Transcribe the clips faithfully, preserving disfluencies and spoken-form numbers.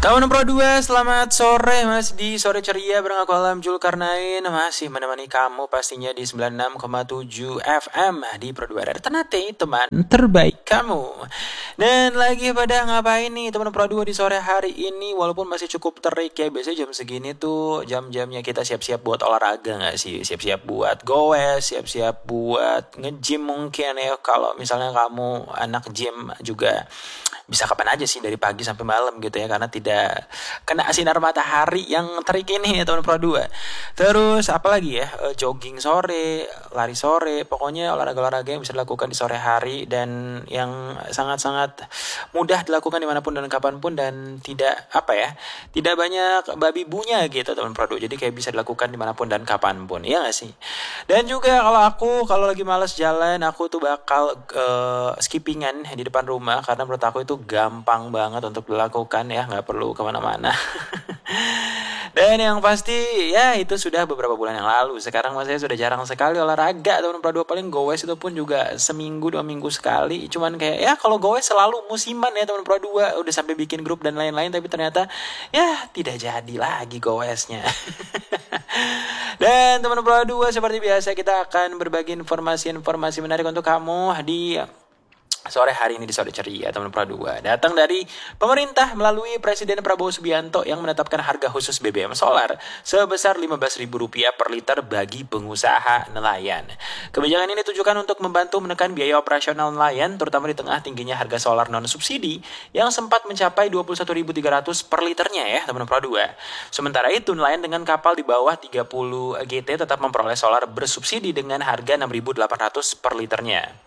Teman Pro dua, selamat sore Mas di Sore Ceria bareng aku Alam Julkarnain. Masih menemani kamu pastinya di sembilan puluh enam koma tujuh F M di Pro dua Radio Ternate, teman terbaik kamu. Dan lagi pada ngapain nih teman Pro dua di sore hari ini? Walaupun masih cukup terik ya, biasanya jam segini tuh jam-jamnya kita siap-siap buat olahraga gak sih? Siap-siap buat goes, siap-siap buat nge-gym mungkin ya. Kalau misalnya kamu anak gym juga bisa kapan aja sih, dari pagi sampai malam gitu ya, karena tidak kena sinar matahari yang terik ini ya teman Pro dua. Terus apalagi ya, e, jogging sore, lari sore, pokoknya olahraga-olahraga yang bisa dilakukan di sore hari dan yang sangat-sangat mudah dilakukan dimanapun dan kapanpun, dan tidak apa ya, tidak banyak babi bunya gitu teman Pro dua. Jadi kayak bisa dilakukan dimanapun dan kapanpun, ya nggak sih? Dan juga kalau aku kalau lagi males jalan, aku tuh bakal uh, skippingan di depan rumah, karena menurut aku itu gampang banget untuk dilakukan ya, nggak perlu kemana-mana. Dan yang pasti ya itu sudah beberapa bulan yang lalu. Sekarang mas saya sudah jarang sekali olahraga teman Pro dua, paling goes itu pun juga seminggu dua minggu sekali. Cuman kayak ya kalau goes selalu musiman ya teman Pro dua, udah sampai bikin grup dan lain-lain, tapi ternyata ya tidak jadi lagi goesnya. Dan teman Pro dua, seperti biasa kita akan berbagi informasi-informasi menarik untuk kamu di sore hari ini di Sore Ceria teman Pro dua. Datang dari pemerintah melalui Presiden Prabowo Subianto yang menetapkan harga khusus B B M solar sebesar lima belas ribu rupiah per liter bagi pengusaha nelayan. Kebijakan ini ditujukan untuk membantu menekan biaya operasional nelayan, terutama di tengah tingginya harga solar non subsidi yang sempat mencapai dua puluh satu ribu tiga ratus per liternya ya teman Pro dua. Sementara itu nelayan dengan kapal di bawah tiga puluh G T tetap memperoleh solar bersubsidi dengan harga enam ribu delapan ratus per liternya.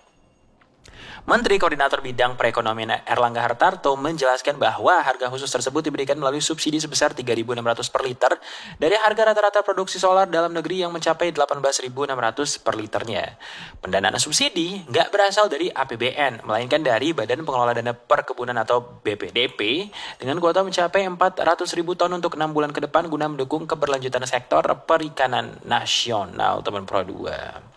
Menteri Koordinator Bidang Perekonomian Erlangga Hartarto menjelaskan bahwa harga khusus tersebut diberikan melalui subsidi sebesar tiga ribu enam ratus per liter dari harga rata-rata produksi solar dalam negeri yang mencapai delapan belas ribu enam ratus per liternya. Pendanaan subsidi nggak berasal dari A P B N, melainkan dari Badan Pengelola Dana Perkebunan atau B P D P dengan kuota mencapai empat ratus ribu ton untuk enam bulan ke depan guna mendukung keberlanjutan sektor perikanan nasional teman Pro dua.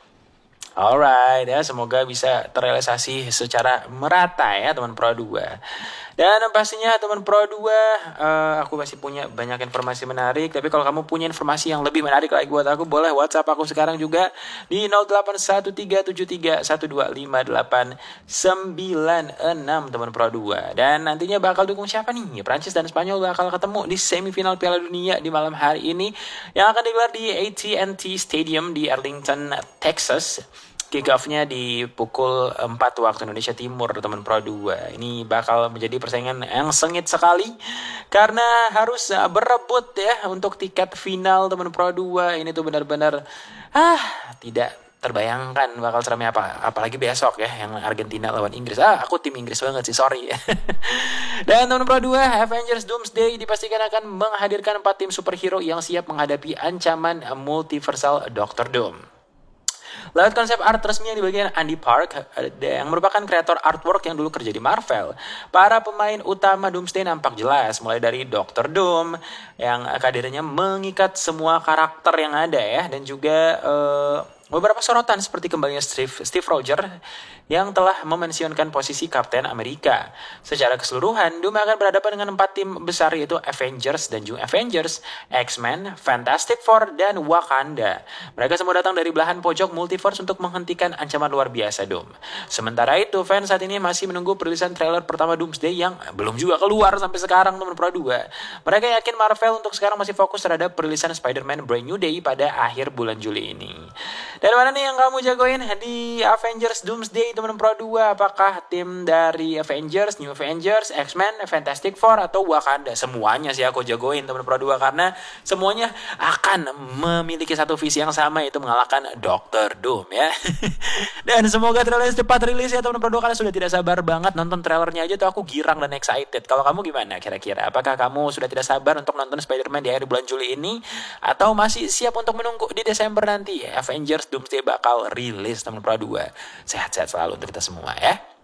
Alright ya, semoga bisa terrealisasi secara merata ya teman Pro dua. Dan pastinya teman Pro dua, uh, aku masih punya banyak informasi menarik. Tapi kalau kamu punya informasi yang lebih menarik lagi buat aku, boleh WhatsApp aku sekarang juga di nol delapan satu tiga tujuh tiga satu dua lima delapan sembilan enam teman Pro dua. Dan nantinya bakal dukung siapa nih? Prancis dan Spanyol bakal ketemu di semifinal Piala Dunia di malam hari ini yang akan digelar di A T and T Stadium di Arlington, Texas. Kick-off-nya di pukul empat waktu Indonesia Timur teman Pro dua. Ini bakal menjadi persaingan yang sengit sekali karena harus berebut ya untuk tiket final teman Pro dua. Ini tuh benar-benar ah tidak terbayangkan bakal seramnya apa. Apalagi besok ya yang Argentina lawan Inggris. Ah, aku tim Inggris banget sih, sorry. Dan teman Pro dua, Avengers Doomsday dipastikan akan menghadirkan empat tim superhero yang siap menghadapi ancaman multiversal Doctor Doom. Lewat konsep art resmi yang dibagikan Andy Park, yang merupakan kreator artwork yang dulu kerja di Marvel, para pemain utama Doomsday nampak jelas, mulai dari Doctor Doom yang kehadirannya mengikat semua karakter yang ada ya, dan juga uh, beberapa sorotan seperti kembalinya Steve, Steve Rogers yang telah memensiunkan posisi Kapten Amerika. Secara keseluruhan, Doom akan berhadapan dengan empat tim besar, yaitu Avengers dan Young Avengers, X-Men, Fantastic Four, dan Wakanda. Mereka semua datang dari belahan pojok multiverse untuk menghentikan ancaman luar biasa Doom. Sementara itu, fans saat ini masih menunggu perilisan trailer pertama Doomsday yang belum juga keluar sampai sekarang teman Pro dua. Mereka yakin Marvel untuk sekarang masih fokus terhadap perilisan Spider-Man Brand New Day pada akhir bulan Juli ini. Dan mana nih yang kamu jagoin di Avengers Doomsday teman Pro dua? Apakah tim dari Avengers, New Avengers, X-Men, Fantastic Four, atau Wakanda? Semuanya sih aku jagoin teman Pro dua, karena semuanya akan memiliki satu visi yang sama, yaitu mengalahkan Doctor Doom ya. Dan semoga trailer cepat rilis ya teman Pro dua, karena sudah tidak sabar banget nonton trailernya aja tuh aku girang dan excited. Kalau kamu gimana kira-kira? Apakah kamu sudah tidak sabar untuk nonton Spider-Man di akhir bulan Juli ini, atau masih siap untuk menunggu di Desember nanti ya? Avengers Doomsday bakal rilis teman Pro dua. Sehat-sehat selalu untuk kita semua ya.